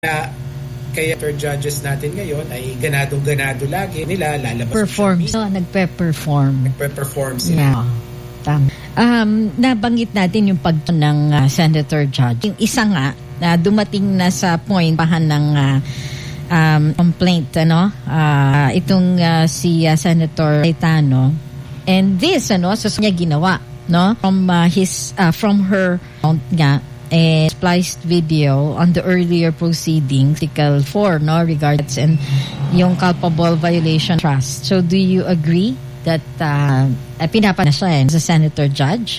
Kaya third judges natin ngayon ay ganado lagi nila, lalabas perform. So, nagpe-perform sila. Yeah. Tama. Nabanggit natin yung pagto ng senator judge. Yung isa nga na dumating na sa point ng complaint itong si Senator Cayetano, and this so niya ginawa from her account nga spliced video on the earlier proceedings, Article 4, regards and yung culpable violation of trust. So do you agree that pinapa na siya as a senator judge?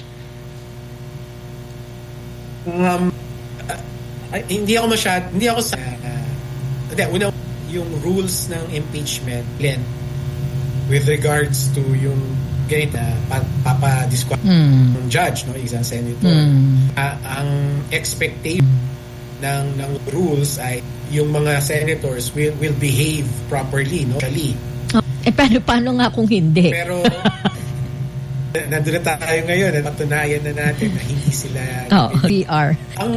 Hindi ako sa una yung rules ng impeachment with regards to yung ganito papa-disqualify ng judge, isang senator. Ang expectation ng rules ay yung mga senators will behave properly, actually. Paano nga kung hindi? Pero nandun na tayo ngayon at patunayan na natin na hindi sila PR.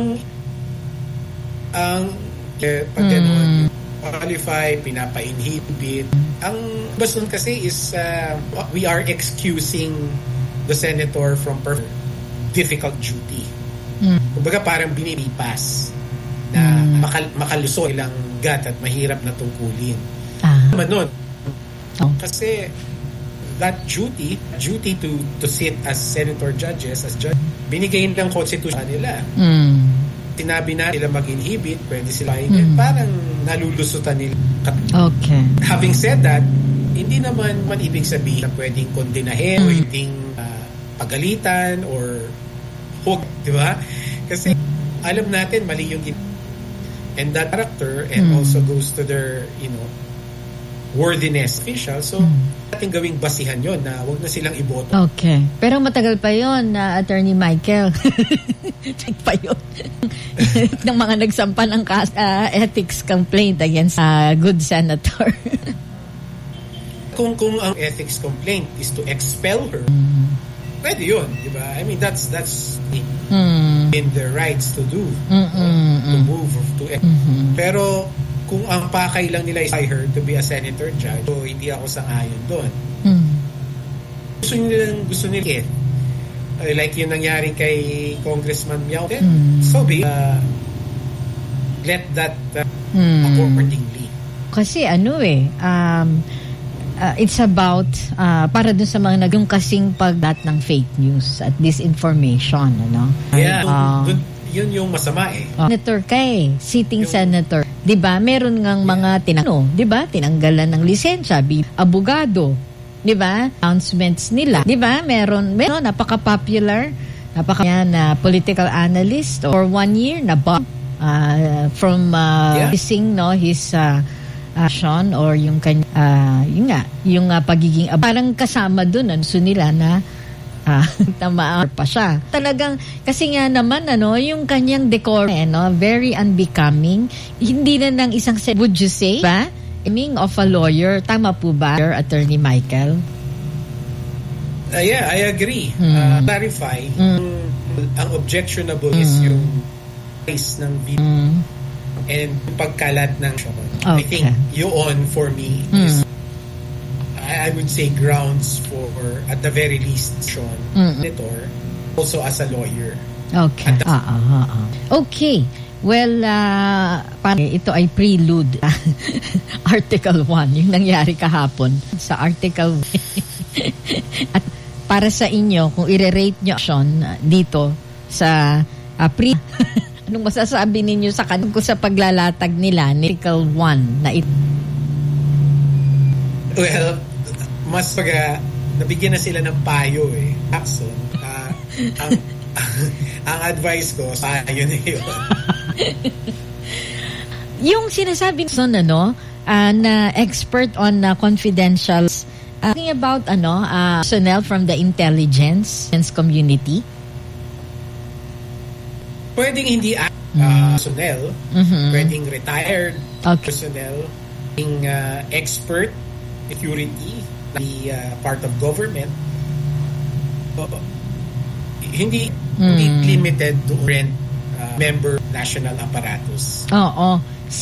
Pag gano'n, qualify, pinapa-inhibit. Ang basun kasi is we are excusing the senator from difficult duty. Kumbaga parang binibipas na makalusot ilang gat at mahirap na tungkulin. Nun, kasi that duty to sit as senator judges, as judge, binigay ng constitution nila. Sinabi na sila mag-inhibit, pwede sila parang nalulusutan nila. Okay. Having said that, hindi naman ibig sabihin na pwedeng kondenahin o pwedeng pagalitan or hug, di ba? Kasi alam natin mali yung and that character and also goes to their worthiness official. So natin gawing basihan yon na wag na silang iboto. Okay. Pero matagal pa yon na Attorney Michael. Pa yun. ng mga nagsampa ng ethics complaint against a good senator. kung ang ethics complaint is to expel her, pwede yun, di ba? I mean, that's in their rights to do, to move, pero kung ang pakay lang nila is her to be a senator judge, so hindi ako sang-ayon doon. Gusto nila like yung nangyari kay Congressman Miao, so let that accordingly. Kasi it's about para dun sa mga yung kasing pagdat ng fake news at disinformation, yun yung masama Senator sitting senator, 'di ba? Meron ngang mga di ba? Tinanggalan ng lisensya, abogado, 'di ba? Announcements nila, 'di ba? Meron napaka-popular, na political analyst for 1 year na from missing his action or yung yung pagiging parang kasama doon nila na tamaan pa siya. Talagang kasi nga naman yung kanyang decor very unbecoming. Hindi na ng isang would you say ba? Of a lawyer, tama po ba, Attorney Michael? Yeah, I agree. Clarify. Ang objectionable is yung price ng video and pagkalat ng show. Okay. I think yun for me is I would say grounds for at the very least Sean senator also as a lawyer. Okay. Okay. Well, ito ay prelude. Article 1, yung nangyari kahapon sa Article 1. At para sa inyo, kung i-rate nyo dito sa anong masasabi ninyo sa sa paglalatag nila ni Article 1 na ito? Well, mas nabigyan na sila ng payo Axon. Ang advice ko, payo na yun. Yung sinasabi na expert on confidential talking about personnel from the intelligence community. Pwedeng hindi personnel, pwedeng retired personnel, pwedeng expert security, part of government. Hindi limited to rent member national apparatus. Oo.